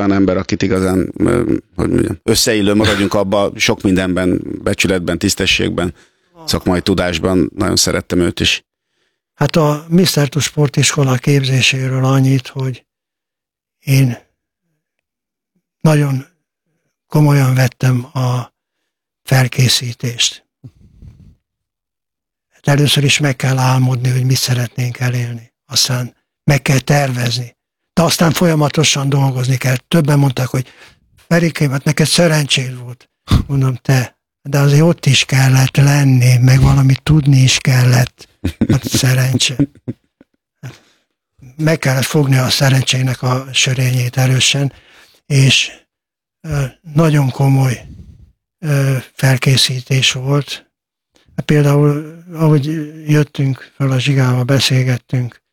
olyan ember, akit igazán, hogy mondjam, összeillő, maradjunk abba, sok mindenben, becsületben, tisztességben, szakmai tudásban, nagyon szerettem őt is. Hát a Mr. Two sportiskola képzéséről annyit, hogy én nagyon komolyan vettem a felkészítést. Hát először is meg kell álmodni, hogy mit szeretnénk elérni. Aztán meg kell tervezni. De aztán folyamatosan dolgozni kell. Többen mondták, hogy Ferikém, hát neked szerencséd volt. Mondom, de azért ott is kellett lenni, meg valamit tudni is kellett. Hát szerencse. Meg kellett fogni a szerencsének a sörényét erősen, és nagyon komoly felkészítés volt. Például, ahogy jöttünk fel a Zsigával, beszélgettünk,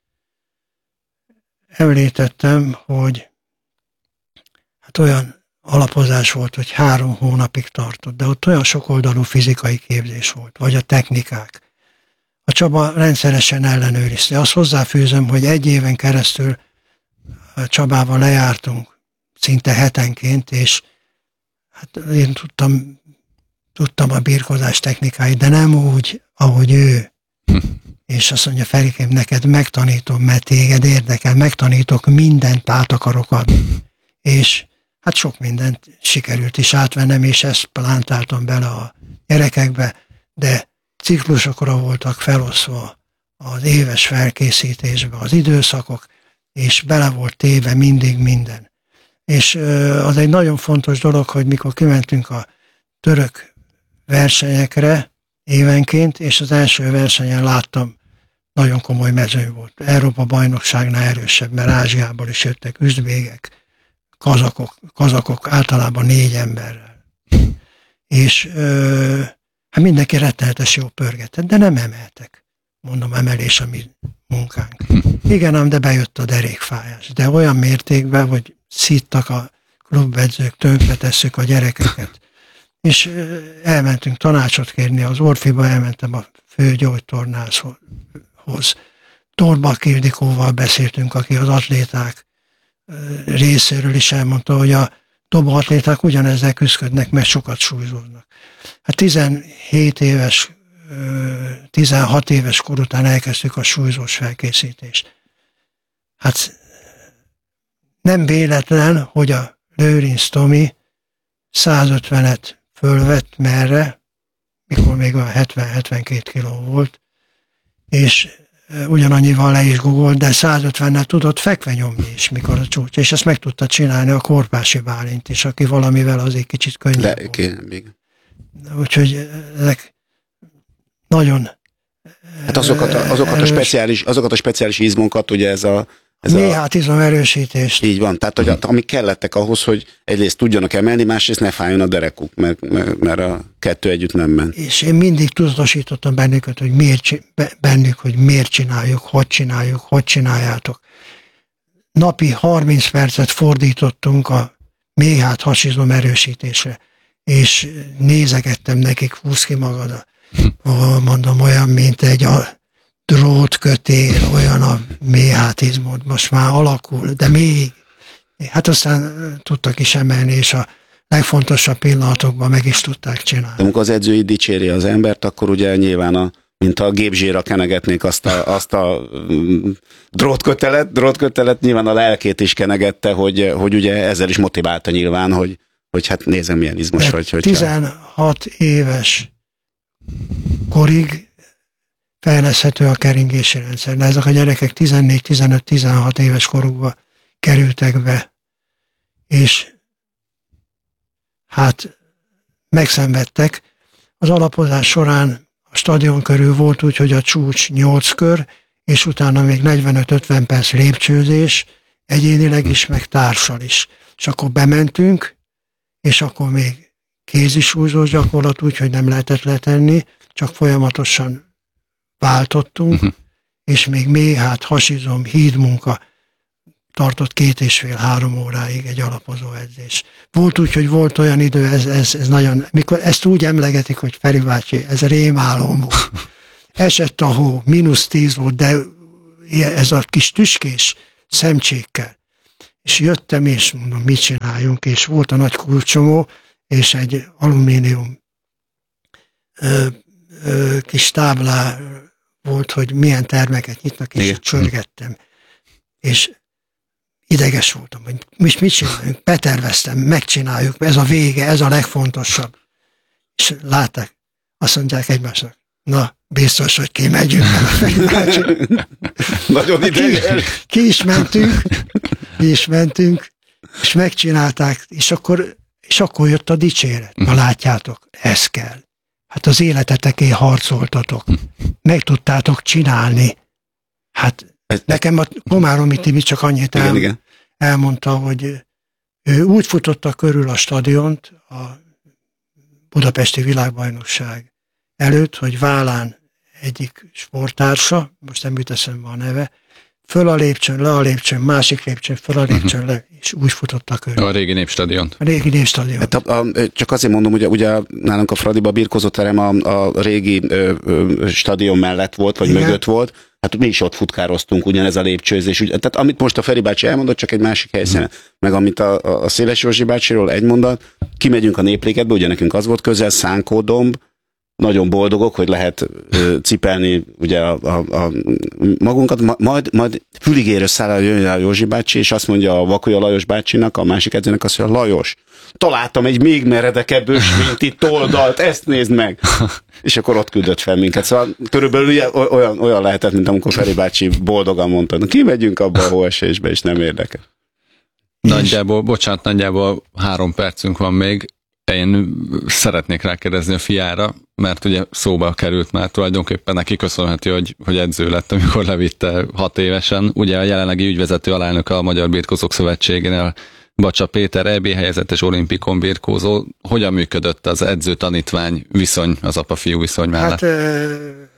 említettem, hogy hát olyan alapozás volt, hogy 3 hónapig tartott, de ott olyan sokoldalú fizikai képzés volt, vagy a technikák. A Csaba rendszeresen ellenőrizte. Azt hozzáfűzöm, hogy 1 éven keresztül a Csabával lejártunk szinte hetenként, és hát én tudtam a birkózás technikáit, de nem úgy, ahogy ő. És azt mondja, Ferikém, neked megtanítom, mert téged érdekel, megtanítok, mindent át akarok adni. És hát sok mindent sikerült is átvennem, és ezt plántáltam bele a gyerekekbe, de ciklusokra voltak feloszva az éves felkészítésbe az időszakok, és bele volt téve mindig minden. És az egy nagyon fontos dolog, hogy mikor kimentünk a török versenyekre évenként, és az első versenyen láttam, nagyon komoly mezőny volt. Európa bajnokságnál erősebb, mert Ázsiából is jöttek üzbégek, kazakok általában 4 emberrel. És hát mindenki rettenetes jó pörgetett, de nem emeltek. Mondom, emelés a mi munkánk. Igen, ám, de bejött a derékfájás. De olyan mértékben, hogy szittak a klubedzők, tönkretesszük a gyerekeket. És elmentünk tanácsot kérni, az Orfiba elmentem a főgyógytornászhoz. Torbak Ildikóval beszéltünk, aki az atléták részéről is elmondta, hogy a doboatléták ugyanezzel küzdködnek, mert sokat súlyzódnak. Hát 16 éves kor után elkezdtük a súlyzós felkészítést. Hát nem véletlen, hogy a Lőrinc Tomi 150-et fölvett merre, mikor még a 70-72 kiló volt, és ugyanannyival le is gugolt, de 150-nel tudott fekve nyomni is, mikor a csúcs. És ezt meg tudta csinálni a Korpási Bálint is, aki valamivel azért kicsit könnyebb volt. Úgyhogy ezek nagyon... Hát azokat a speciális izmokat, ugye ez a méhátizom erősítést. Így van, tehát hogy amik kellettek ahhoz, hogy egyrészt tudjanak emelni, másrészt ne fájjon a derekuk, mert a kettő együtt nem ment. És én mindig tudatosítottam bennük, hogy miért csináljuk, hogy csináljátok. Napi 30 percet fordítottunk a méhát hasizom erősítésre, és nézegettem nekik, húz ki magad, mondom, olyan, mint egy drótkötél, olyan a méhátizmod, most már alakul, de még. Hát aztán tudtak is emelni, és a legfontosabb pillanatokban meg is tudták csinálni. De amikor az edző így dicséri az embert, akkor ugye nyilván mint a gépzsírra kenegetnék azt a drótkötelet, nyilván a lelkét is kenegette, hogy ugye ezzel is motiválta nyilván, hogy hát nézem milyen izmos vagy. 16 éves korig fejleszthető a keringési rendszer, de ezek a gyerekek 14-15-16 éves korukba kerültek be, és hát megszenvedtek. Az alapozás során a stadion körül volt úgy, hogy a csúcs 8 kör, és utána még 45-50 perc lépcsőzés, egyénileg is, meg társal is. És akkor bementünk, és akkor még kézisúlyzós gyakorlat úgy, hogy nem lehetett letenni, csak folyamatosan váltottunk, és még méhát, hasizom, hídmunka tartott 2,5-3 óráig egy alapozó edzés. Volt úgy, hogy volt olyan idő, ez nagyon, mikor ezt úgy emlegetik, hogy Feri bácsi, ez rémálom volt. Esett a hó, -10 volt, de ez a kis tüskés szemcsékkel. és jöttem, és mondom, mit csináljunk, és volt a nagy kulcsomó, és egy alumínium kis táblá volt, hogy milyen termeket nyitnak, és csörgettem. És ideges voltam, hogy mit csináljunk, beterveztem, megcsináljuk, ez a vége, ez a legfontosabb. És látták, azt mondják egymásnak, na, biztos, hogy kimegyünk. Nagyon ideges. Ki is mentünk, és megcsinálták, és akkor jött a dicséret. Na látjátok, ez kell. Hát az életetekért harcoltatok. Meg tudtátok csinálni. Hát nekem a Komáromi Tibi csak annyit elmondta, hogy ő úgy futotta körül a stadiont a budapesti világbajnokság előtt, hogy vállán egyik sporttársa, most nem jut eszembe a neve, föl a lépcsőn, le a lépcsőn, másik lépcsőn, föl a lépcsőn, le, és úgy futott a körül. A régi Népstadion. A régi Népstadion. Hát csak azért mondom, hogy ugye nálunk a Fradiba birkózóterem a régi stadion mellett volt, vagy mögött volt. Hát mi is ott futkároztunk, ugyanez a lépcsőzés. Tehát amit most a Feri bácsi elmondott, csak egy másik helyszínen. Meg amit a Széles Józsi bácsiról egy mondat, kimegyünk a Népligetbe, ugye nekünk az volt közel, Szánkódomb, nagyon boldogok, hogy lehet cipelni ugye a magunkat, majd füligérő szállal jön a Józsi bácsi, és azt mondja a Vakolya Lajos bácsinak, a másik edzőnek azt mondja, Lajos, találtam egy még meredekebb ösvényt toldalt, ezt nézd meg! És akkor ott küldött fel minket. Szóval körülbelül ugye olyan lehetett, mint amikor Feri bácsi boldogan mondta, na kimegyünk abba a hóesésbe, és nem érdekel. Nagyjából 3 percünk van még. Én szeretnék rákérdezni a fiára, mert ugye szóba került már, tulajdonképpen neki köszönheti, hogy edző lett, amikor levitte 6 évesen. Ugye a jelenlegi ügyvezető alelnöke a Magyar Birkózók Szövetségénél, Bacsa Péter, EB helyezettes olimpikon birkózó. Hogyan működött az edző-tanítvány viszony, az apa-fiú viszony mellett? Hát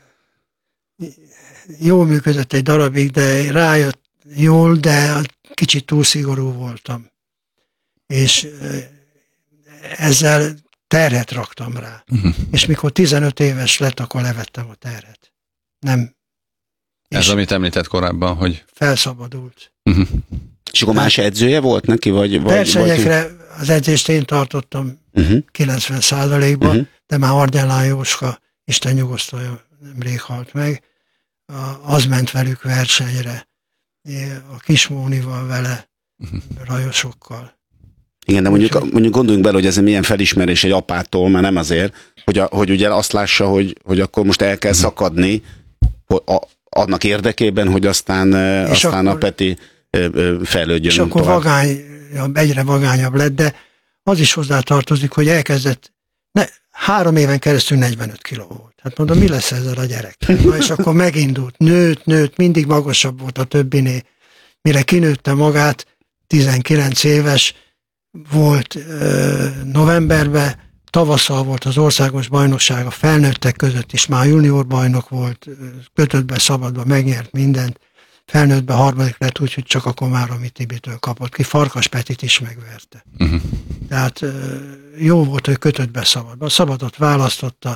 jól működött egy darabig, de rájött jól, de kicsit túl szigorú voltam. És ezzel terhet raktam rá. És mikor 15 éves lett, akkor levettem a terhet. Nem. Ez, amit említett korábban, hogy... Felszabadult. És akkor más edzője volt neki? Versenyekre az edzést én tartottam 90%-ban, de már Argyelán Jóska, Isten nyugosztalja, nemrég halt meg, az ment velük versenyre. A Kismónival vele, rajosokkal. Igen, de mondjuk gondoljunk bele, hogy ez milyen felismerés egy apától, mert nem azért, hogy ugye azt lássa, hogy akkor most el kell szakadni annak érdekében, hogy aztán a Peti fejlődjön. És akkor egyre vagányabb lett, de az is hozzátartozik, hogy elkezdett, 3 éven keresztül 45 kiló volt. Hát mondom, mi lesz ezzel a gyerekkel? Na, és akkor megindult, nőtt, mindig magasabb volt a többinél. Mire kinőtte magát, 19 éves, volt novemberben, tavasszal volt az országos bajnokság, a felnőttek között is már junior bajnok volt, kötöttbe, szabadba, megnyert mindent, felnőttbe 3. lett, úgyhogy csak a Komáromi Tibitől kapott ki, Farkas Petit is megverte. Tehát jó volt, hogy kötöttbe, szabadba. A szabadot választotta,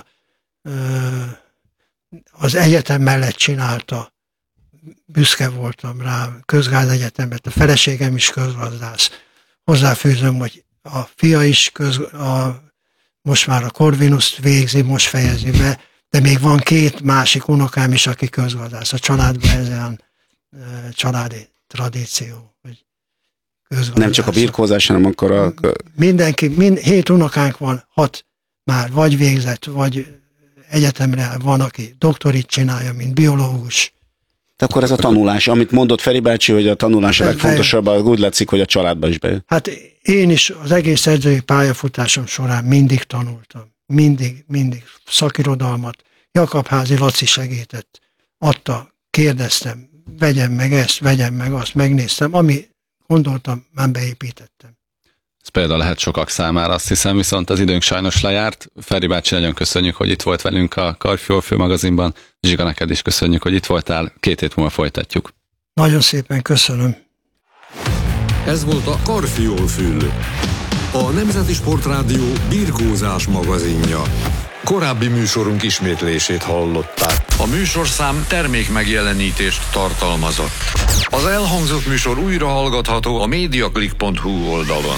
az egyetem mellett csinálta, büszke voltam rá, közgázegyetemet, a feleségem is közgazdász. Hozzáfűzöm, hogy a fia is most már a Corvinuszt végzi, most fejezi be, de még van 2 másik unokám is, aki közgazdász. A családban ez olyan családi tradíció, hogy közgazdász. Nem csak a birkózás, hanem akkor mindenki, 7 unokánk van, 6 már vagy végzett, vagy egyetemre van, aki doktorit csinálja, mint biológus. De akkor ez a tanulás, amit mondott Feri bácsi, hogy a tanulás a legfontosabb, úgy látszik, hogy a családban is bejön. Hát én is az egész edzői pályafutásom során mindig tanultam. Mindig szakirodalmat. Jakabházi Laci segített, adta, kérdeztem, vegyem meg ezt, vegyem meg azt, megnéztem, ami gondoltam, már beépítettem. Ez például lehet sokak számára, azt hiszem, viszont az időnk sajnos lejárt. Feri bácsi, nagyon köszönjük, hogy itt volt velünk a Karfiol főmagazinban. Zsiga, neked is köszönjük, hogy itt voltál. 2 hét múlva folytatjuk. Nagyon szépen köszönöm. Ez volt a Karfiol Fül, a Nemzeti Sportrádió birkózás magazinja. Korábbi műsorunk ismétlését hallották. A műsorszám termék megjelenítést tartalmazott. Az elhangzott műsor újra hallgatható a mediaclick.hu oldalon.